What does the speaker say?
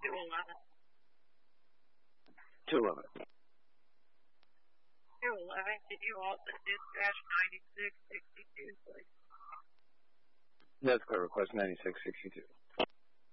211. 211, did you also dispatch 9662, please? That's clear, request 9662.